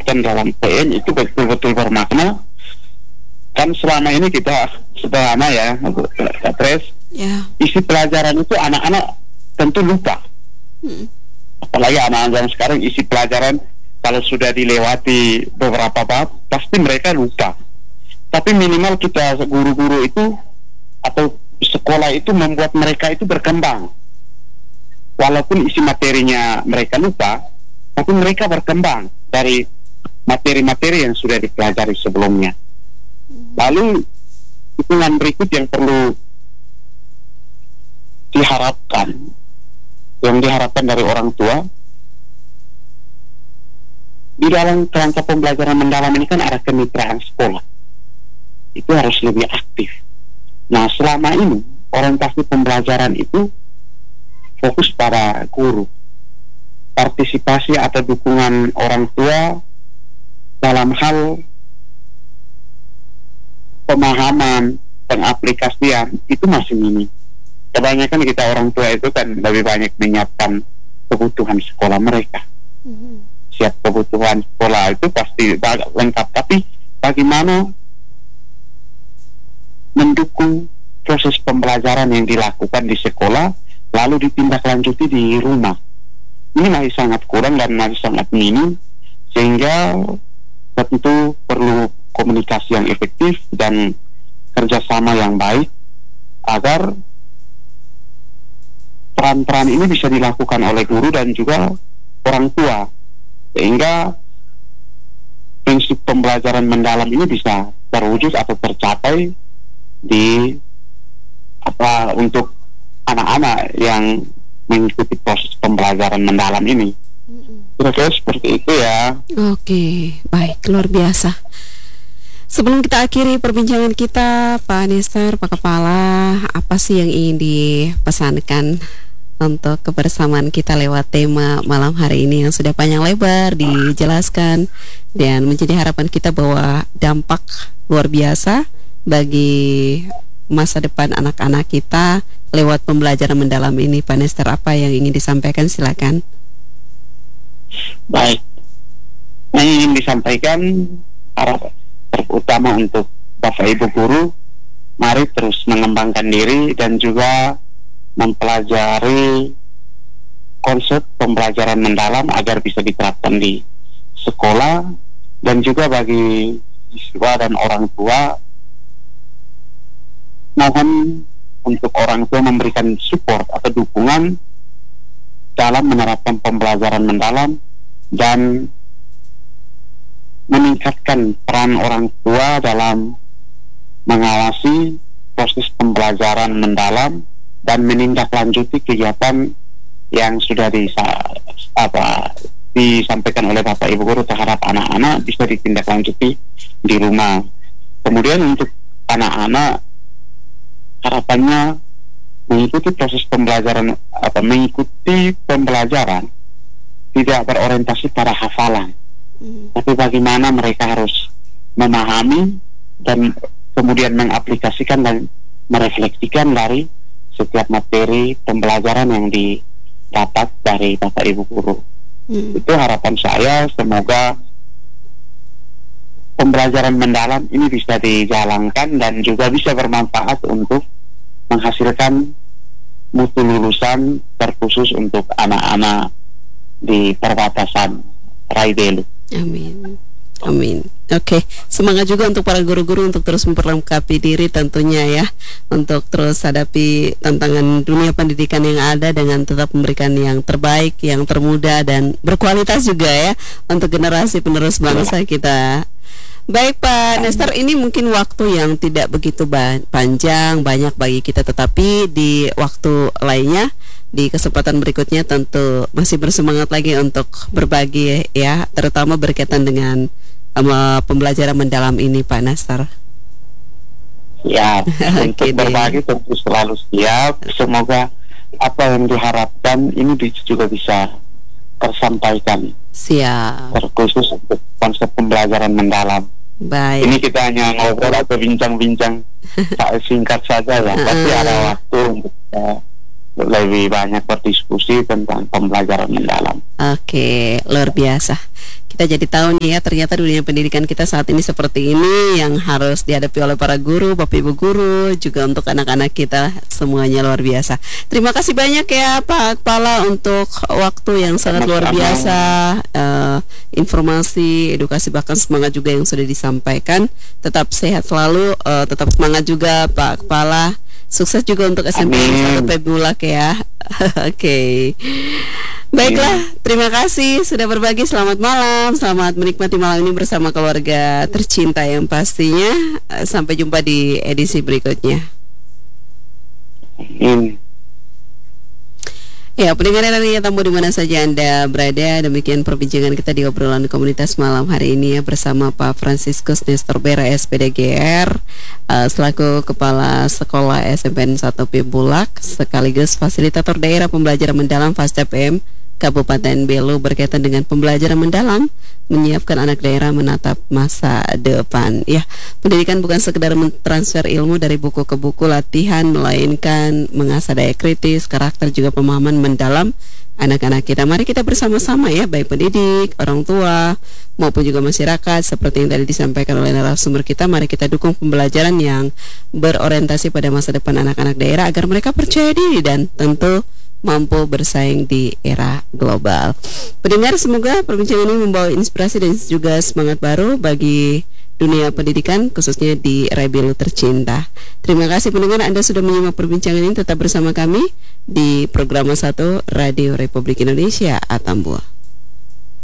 dijelaskan dalam PN itu betul-betul bermakna. Kan selama ini kita sederhana ya, Tres, isi pelajaran itu anak-anak tentu lupa. Apalagi anak-anak yang sekarang isi pelajaran kalau sudah dilewati beberapa bab pasti mereka lupa. Tapi minimal kita guru-guru itu atau sekolah itu membuat mereka itu berkembang. Walaupun isi materinya mereka lupa, tapi mereka berkembang dari materi-materi yang sudah dipelajari sebelumnya. Lalu hitungan berikut yang perlu diharapkan dari orang tua di dalam kerangka pembelajaran mendalam ini kan ada kemitraan sekolah. Itu harus lebih aktif. Nah, selama ini orientasi pembelajaran itu fokus pada guru. Partisipasi atau dukungan orang tua dalam hal pemahaman, pengaplikasian itu masih minim. Kebanyakan kita orang tua itu kan lebih banyak menyiapkan kebutuhan sekolah mereka. Siap kebutuhan sekolah itu pasti lengkap, tapi bagaimana mendukung proses pembelajaran yang dilakukan di sekolah lalu ditindaklanjuti di rumah, ini masih sangat kurang dan masih sangat minim, sehingga tentu perlu komunikasi yang efektif dan kerjasama yang baik agar peran-peran ini bisa dilakukan oleh guru dan juga orang tua, sehingga prinsip pembelajaran mendalam ini bisa terwujud atau tercapai di untuk anak-anak yang mengikuti proses pembelajaran mendalam ini. Kira-kira seperti itu ya. Oke, baik, luar biasa. Sebelum kita akhiri perbincangan kita, Pak Nestor, Pak Kepala, apa sih yang ingin dipesankan untuk kebersamaan kita lewat tema malam hari ini yang sudah panjang lebar dijelaskan dan menjadi harapan kita bahwa dampak luar biasa bagi masa depan anak-anak kita lewat pembelajaran mendalam ini. Pak Nestor, apa yang ingin disampaikan? Silakan. Baik, yang ingin disampaikan terutama untuk Bapak Ibu guru, mari terus mengembangkan diri dan juga mempelajari konsep pembelajaran mendalam agar bisa diterapkan di sekolah, dan juga bagi siswa dan orang tua, mohon untuk orang tua memberikan support atau dukungan dalam menerapkan pembelajaran mendalam dan meningkatkan peran orang tua dalam mengawasi proses pembelajaran mendalam dan menindaklanjuti kegiatan yang sudah disampaikan oleh Bapak Ibu guru terhadap anak-anak bisa ditindaklanjuti di rumah. Kemudian untuk anak-anak, harapannya mengikuti proses pembelajaran atau mengikuti pembelajaran tidak berorientasi pada hafalan, tapi bagaimana mereka harus memahami dan kemudian mengaplikasikan dan merefleksikan dari setiap materi pembelajaran yang didapat dari Bapak Ibu guru. Itu harapan saya, semoga pembelajaran mendalam ini bisa dijalankan dan juga bisa bermanfaat untuk menghasilkan mutu lulusan terkhusus untuk anak-anak di perbatasan Rai Belu. Amin. Amin. Oke, semangat juga untuk para guru-guru untuk terus memperlengkapi diri tentunya ya, untuk terus hadapi tantangan dunia pendidikan yang ada dengan tetap memberikan yang terbaik, yang termuda dan berkualitas juga ya untuk generasi penerus bangsa kita. Baik Pak Nestor, ini mungkin waktu yang tidak begitu panjang banyak bagi kita, tetapi di waktu lainnya, di kesempatan berikutnya tentu masih bersemangat lagi untuk berbagi ya, terutama berkaitan dengan pembelajaran mendalam ini Pak Nestor. Ya, untuk berbagi tentu selalu siap. Semoga apa yang diharapkan ini juga bisa tersampaikan. Siap. Terkhusus untuk konsep pembelajaran mendalam. Baik. Ini kita hanya ngobrol atau bincang-bincang singkat saja ya. Pasti ada waktu untuk lebih banyak berdiskusi tentang pembelajaran mendalam. Oke, luar biasa. Kita kita jadi tahu nih ya, ternyata dunia pendidikan kita saat ini seperti ini, yang harus dihadapi oleh para guru, Bapak Ibu guru, juga untuk anak-anak kita, semuanya luar biasa. Terima kasih banyak ya Pak Kepala untuk waktu yang sangat luar biasa, informasi, edukasi, bahkan semangat juga yang sudah disampaikan. Tetap sehat selalu, tetap semangat juga Pak Kepala. Sukses juga untuk SMP 1 Pebulak ya. Oke. Baiklah, terima kasih sudah berbagi. Selamat malam, selamat menikmati malam ini bersama keluarga tercinta yang pastinya. Sampai jumpa di edisi berikutnya. Ya, pendengar yang tamu di mana saja Anda berada, demikian perbincangan kita di obrolan komunitas malam hari ini ya, bersama Pak Franciscus Nestor Bera SPDGR, selaku Kepala Sekolah SMPN 1 Pebulak, sekaligus Fasilitator Daerah Pembelajaran Mendalam FASDAPM Kabupaten Belu, berkaitan dengan pembelajaran mendalam, menyiapkan anak daerah menatap masa depan. Ya, pendidikan bukan sekedar mentransfer ilmu dari buku ke buku, latihan, melainkan mengasah daya kritis, karakter, juga pemahaman mendalam anak-anak kita. Mari kita bersama-sama ya, baik pendidik, orang tua, maupun juga masyarakat, seperti yang tadi disampaikan oleh narasumber kita, mari kita dukung pembelajaran yang berorientasi pada masa depan anak-anak daerah, agar mereka percaya diri dan tentu mampu bersaing di era global. Pendengar, semoga perbincangan ini membawa inspirasi dan juga semangat baru bagi dunia pendidikan, khususnya di Belu tercinta. Terima kasih pendengar, Anda sudah menyimak perbincangan ini. Tetap bersama kami di program 1 Radio Republik Indonesia Atambua.